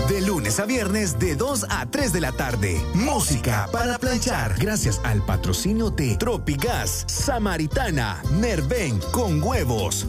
De lunes a viernes de 2 a 3 de la tarde. Música para planchar. Gracias al patrocinio de Tropigas, Samaritana, Merven con huevos.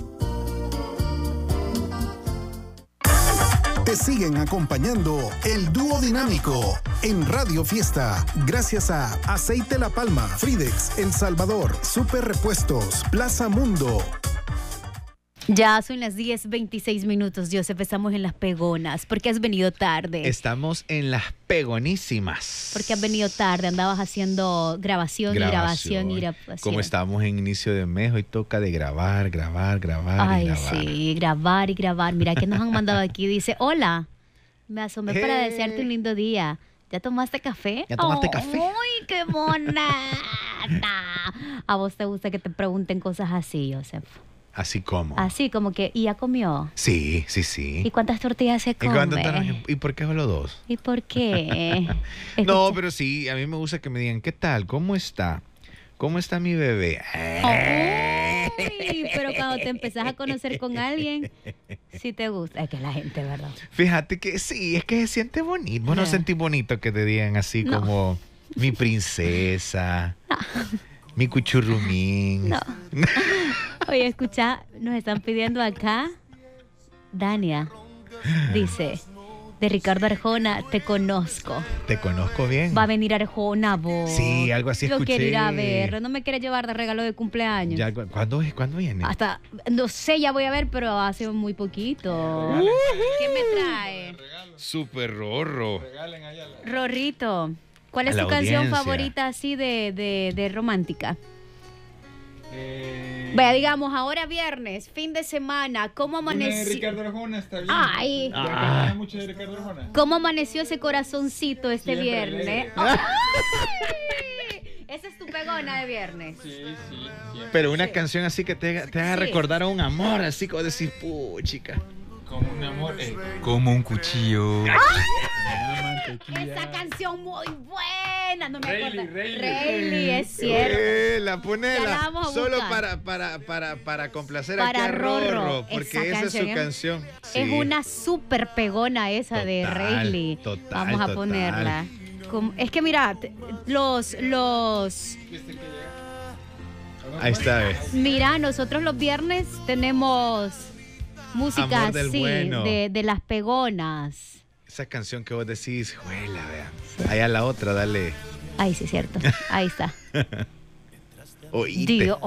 Te siguen acompañando el dúo dinámico en Radio Fiesta. Gracias a Aceite La Palma, Fridex, El Salvador, Super Repuestos, Plaza Mundo. Ya son las 10:26, Joseph, estamos en Las Pegonas. ¿Por qué has venido tarde? Estamos en Las Pegonísimas. ¿Por qué has venido tarde? Andabas haciendo grabación. Como estábamos en inicio de mes, hoy toca de grabar. Ay, sí, grabar y grabar. Mira, ¿qué nos han mandado aquí? Dice, hola, me asomé para desearte un lindo día. ¿Ya tomaste café? ¿Ya tomaste café? ¡Uy, qué mona! ¿A vos te gusta que te pregunten cosas así, Joseph? Así como. Así como que, ¿y ya comió? Sí. ¿Y cuántas tortillas se come? ¿Y por qué solo 2? ¿Y por qué? No, pero sí, a mí me gusta que me digan, ¿qué tal? ¿Cómo está? ¿Cómo está mi bebé? Uy, pero cuando te empezás a conocer con alguien, sí te gusta. Es que la gente, ¿verdad? Fíjate que sí, es que se siente bonito. Vos no sentís bonito que te digan así como mi princesa, mi cuchurrumín. No. Oye, escucha, nos están pidiendo acá, Dania, dice, de Ricardo Arjona, te conozco. ¿Te conozco bien? Va a venir Arjona, vos. Sí, algo así escuché. Lo quiero ir a ver, no me quiere llevar de regalo de cumpleaños. Ya, ¿cuándo viene? Hasta, no sé, ya voy a ver, pero hace muy poquito. ¿Qué me trae? Súper rorro. Rorrito, ¿cuál es tu canción favorita así de romántica? Vaya, digamos, ahora viernes, fin de semana, ¿cómo amaneció? De Ricardo Arjona está bien. Ay. Mucho de Ricardo Arjona. ¿Cómo amaneció ese corazoncito este viernes? Esa es tu pegona de viernes. Sí. Pero una canción así que te haga recordar a un amor, así como decir, chica. Como un amor, como un cuchillo. Esa canción muy buena. No me acuerdo. Rayleigh, es cierto. La ponela solo para complacer aquí a Rorro, porque esa es su canción. Sí. Es una súper pegona esa de Rayleigh. Vamos a ponerla. Es que mira, los ahí está. Mira, nosotros los viernes tenemos música así, bueno. de las pegonas. Esa canción que vos decís, juela, vean. Allá la otra, dale. Ay, sí, es cierto. Ahí está. Oíste. Dios.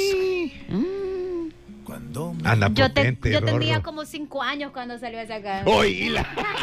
Anda potente, yo tenía como 5 años cuando salió esa canción. Oíla.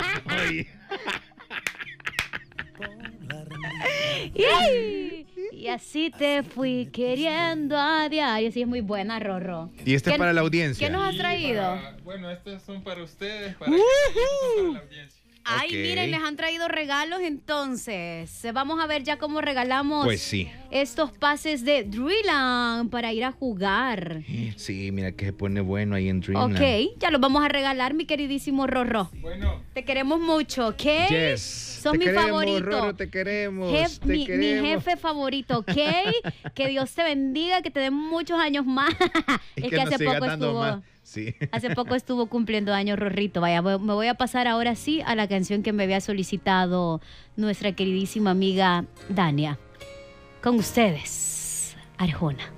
Y así te fui queriendo a diario. Sí, es muy buena, Rorro. Y este es para la audiencia. ¿Qué nos has traído? Bueno, estos son para ustedes, para la audiencia. Ay, miren, les han traído regalos entonces. Vamos a ver ya cómo regalamos estos pases de Dreamland para ir a jugar. Sí, mira que se pone bueno ahí en Dreamland. Ok, ya los vamos a regalar, mi queridísimo Rorro. Bueno. Te queremos mucho, ¿ok? Yes. Sos mi favorito. Rorro, te queremos. Mi jefe favorito, ¿ok? Que Dios te bendiga, que te den muchos años más. Es que hace poco estuvo... Sí. Hace poco estuvo cumpliendo años Rorrito. Vaya, me voy a pasar ahora sí a la canción que me había solicitado nuestra queridísima amiga Dania. Con ustedes, Arjona.